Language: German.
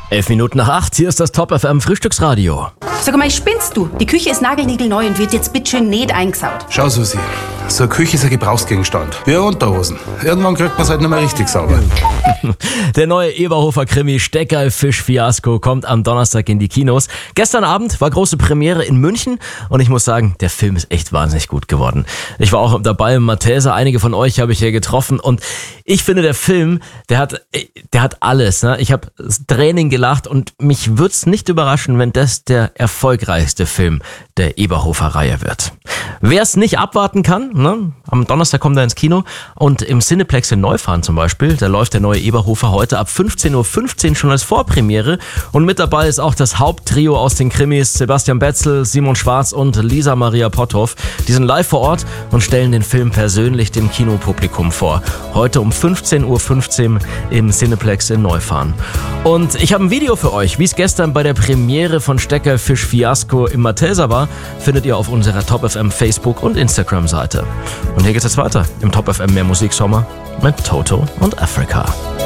7:11, hier ist das Top FM Frühstücksradio. Sag mal, spinnst du? Die Küche ist nagelniegelneu und wird jetzt bitteschön nicht eingesaut. Schau, Susi, so eine Küche ist ein Gebrauchsgegenstand. Wie Unterhosen. Irgendwann kriegt man es halt nicht mehr richtig sauber. Der neue Eberhofer-Krimi Steckerl-Fisch-Fiasko kommt am Donnerstag in die Kinos. Gestern Abend war große Premiere in München und ich muss sagen, der Film ist echt wahnsinnig gut geworden. Ich war auch dabei im Malteser, einige von euch habe ich hier getroffen und ich finde, der Film, der hat alles. Ne? Ich habe Tränen gelacht und mich würde es nicht überraschen, wenn das der erfolgreichste Film der Eberhofer-Reihe wird. Wer es nicht abwarten kann, ne? Am Donnerstag kommt er ins Kino und im Cineplex in Neufahren zum Beispiel, da läuft der neue Eberhofer heute ab 15:15 Uhr schon als Vorpremiere und mit dabei ist auch das Haupttrio aus den Krimis, Sebastian Betzel, Simon Schwarz und Lisa Maria Potthoff. Die sind live vor Ort und stellen den Film persönlich dem Kinopublikum vor. Heute um 15:15 Uhr im Cineplex in Neufahren. Und ich habe ein Video für euch, wie es gestern bei der Premiere von Steckerl-Fisch-Fiasko im Malteser war, findet ihr auf unserer Top FM Facebook- und Instagram-Seite. Und hier geht's jetzt weiter im Top FM Mehr Musik Sommer mit Toto und Africa.